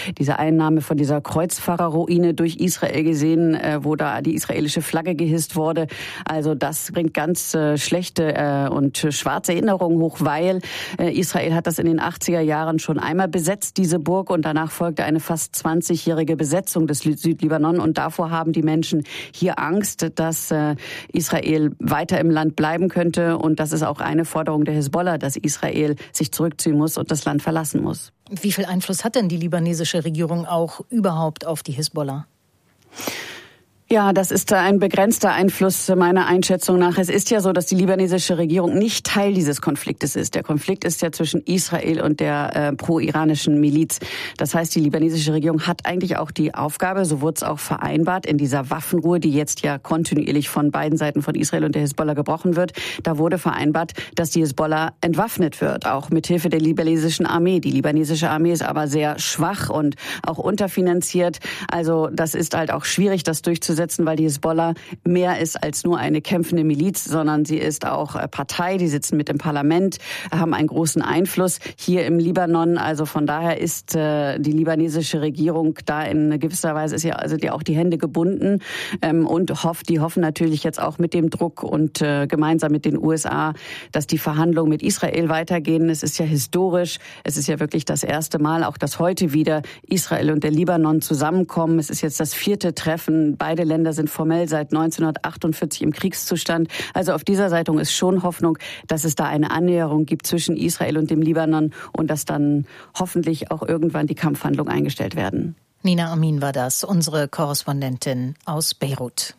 diese Einnahme von dieser Kreuzfahrerruine durch Israel gesehen, wo da die israelische Flagge gehisst wurde. Also das bringt ganz schlechte und schwarze Erinnerungen hoch, weil Israel hat das in den 80er Jahren schon einmal besetzt, diese Burg, und danach folgte eine fast 20-jährige Besetzung des Südlibanon, und davor haben die Menschen hier Angst, dass Israel weiter im Land bleiben könnte, und das ist auch eine Forderung der Hisbollah, dass Israel sich zurückziehen muss und das Land verlassen muss. Wie viel Einfluss hat denn die libanesische Regierung auch überhaupt auf die Hisbollah? Ja, das ist ein begrenzter Einfluss meiner Einschätzung nach. Es ist ja so, dass die libanesische Regierung nicht Teil dieses Konfliktes ist. Der Konflikt ist ja zwischen Israel und der pro-iranischen Miliz. Das heißt, die libanesische Regierung hat eigentlich auch die Aufgabe, so wurde es auch vereinbart, in dieser Waffenruhe, die jetzt ja kontinuierlich von beiden Seiten, von Israel und der Hisbollah, gebrochen wird. Da wurde vereinbart, dass die Hisbollah entwaffnet wird, auch mithilfe der libanesischen Armee. Die libanesische Armee ist aber sehr schwach und auch unterfinanziert. Also das ist halt auch schwierig, das durchzusetzen, weil die Hisbollah mehr ist als nur eine kämpfende Miliz, sondern sie ist auch Partei, die sitzen mit im Parlament, haben einen großen Einfluss hier im Libanon. Also von daher ist die libanesische Regierung da in gewisser Weise, ist ja also auch die Hände gebunden und die hoffen natürlich jetzt auch mit dem Druck und gemeinsam mit den USA, dass die Verhandlungen mit Israel weitergehen. Es ist ja historisch, es ist ja wirklich das erste Mal, auch dass heute wieder Israel und der Libanon zusammenkommen. Es ist jetzt das 4. Treffen. Beide Länder sind formell seit 1948 im Kriegszustand. Also auf dieser Seite ist schon Hoffnung, dass es da eine Annäherung gibt zwischen Israel und dem Libanon und dass dann hoffentlich auch irgendwann die Kampfhandlungen eingestellt werden. Nina Amin war das, unsere Korrespondentin aus Beirut.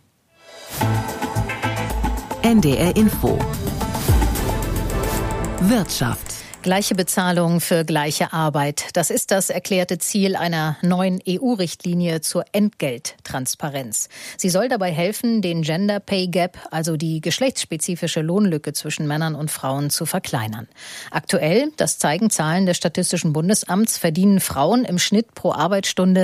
NDR Info. Wirtschaft. Gleiche Bezahlung für gleiche Arbeit. Das ist das erklärte Ziel einer neuen EU-Richtlinie zur Entgelttransparenz. Sie soll dabei helfen, den Gender Pay Gap, also die geschlechtsspezifische Lohnlücke zwischen Männern und Frauen, zu verkleinern. Aktuell, das zeigen Zahlen des Statistischen Bundesamts, verdienen Frauen im Schnitt pro Arbeitsstunde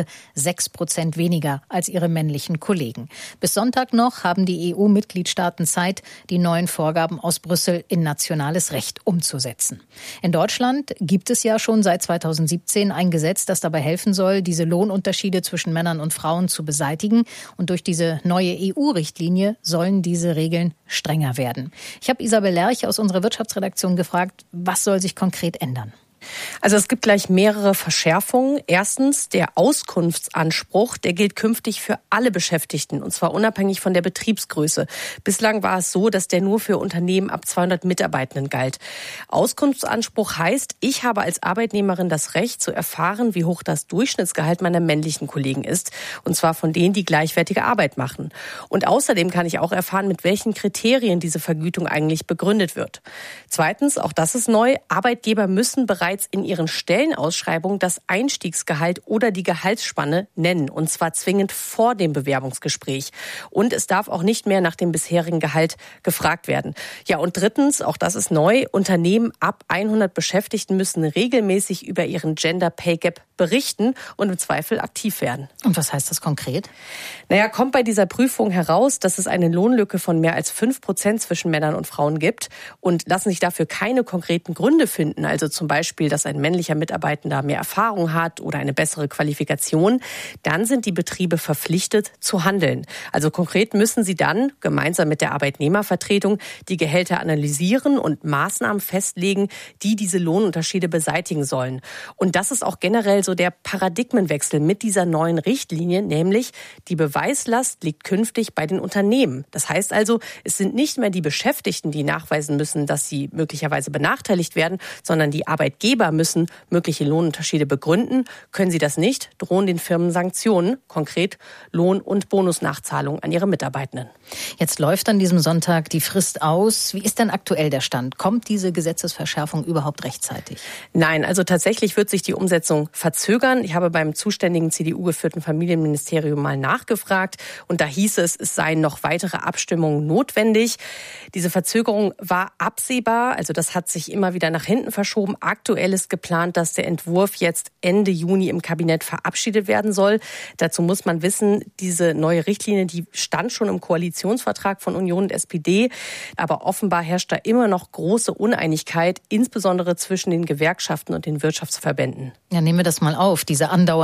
6% weniger als ihre männlichen Kollegen. Bis Sonntag noch haben die EU-Mitgliedstaaten Zeit, die neuen Vorgaben aus Brüssel in nationales Recht umzusetzen. In Deutschland gibt es ja schon seit 2017 ein Gesetz, das dabei helfen soll, diese Lohnunterschiede zwischen Männern und Frauen zu beseitigen. Und durch diese neue EU-Richtlinie sollen diese Regeln strenger werden. Ich habe Isabel Lerch aus unserer Wirtschaftsredaktion gefragt, was soll sich konkret ändern? Also es gibt gleich mehrere Verschärfungen. Erstens, der Auskunftsanspruch, der gilt künftig für alle Beschäftigten, und zwar unabhängig von der Betriebsgröße. Bislang war es so, dass der nur für Unternehmen ab 200 Mitarbeitenden galt. Auskunftsanspruch heißt, ich habe als Arbeitnehmerin das Recht zu erfahren, wie hoch das Durchschnittsgehalt meiner männlichen Kollegen ist, und zwar von denen, die gleichwertige Arbeit machen. Und außerdem kann ich auch erfahren, mit welchen Kriterien diese Vergütung eigentlich begründet wird. Zweitens, auch das ist neu, Arbeitgeber müssen bereits in ihren Stellenausschreibungen das Einstiegsgehalt oder die Gehaltsspanne nennen, und zwar zwingend vor dem Bewerbungsgespräch. Und es darf auch nicht mehr nach dem bisherigen Gehalt gefragt werden. Ja, und drittens, auch das ist neu, Unternehmen ab 100 Beschäftigten müssen regelmäßig über ihren Gender Pay Gap berichten und im Zweifel aktiv werden. Und was heißt das konkret? Naja, kommt bei dieser Prüfung heraus, dass es eine Lohnlücke von mehr als 5% zwischen Männern und Frauen gibt und lassen sich dafür keine konkreten Gründe finden, also zum Beispiel, dass ein männlicher Mitarbeitender mehr Erfahrung hat oder eine bessere Qualifikation, dann sind die Betriebe verpflichtet zu handeln. Also konkret müssen sie dann gemeinsam mit der Arbeitnehmervertretung die Gehälter analysieren und Maßnahmen festlegen, die diese Lohnunterschiede beseitigen sollen. Und das ist auch generell so der Paradigmenwechsel mit dieser neuen Richtlinie, nämlich die Beweislast liegt künftig bei den Unternehmen. Das heißt also, es sind nicht mehr die Beschäftigten, die nachweisen müssen, dass sie möglicherweise benachteiligt werden, sondern die Arbeitgeber müssen mögliche Lohnunterschiede begründen. Können sie das nicht, drohen den Firmen Sanktionen, konkret Lohn- und Bonusnachzahlungen an ihre Mitarbeitenden. Jetzt läuft an diesem Sonntag die Frist aus. Wie ist denn aktuell der Stand? Kommt diese Gesetzesverschärfung überhaupt rechtzeitig? Nein, also tatsächlich wird sich die Umsetzung verzögern. Ich habe beim zuständigen CDU-geführten Familienministerium mal nachgefragt und da hieß es, es seien noch weitere Abstimmungen notwendig. Diese Verzögerung war absehbar, also das hat sich immer wieder nach hinten verschoben. Aktuell ist geplant, dass der Entwurf jetzt Ende Juni im Kabinett verabschiedet werden soll. Dazu muss man wissen, diese neue Richtlinie, die stand schon im Koalitionsvertrag von Union und SPD, aber offenbar herrscht da immer noch große Uneinigkeit, insbesondere zwischen den Gewerkschaften und den Wirtschaftsverbänden. Ja, nehmen wir das mal auf, diese andauernde